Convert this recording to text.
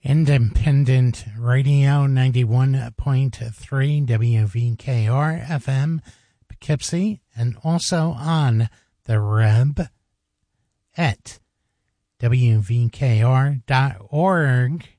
Independent Radio 91.3 WVKR FM Poughkeepsie, and also on the web at WVKR.org.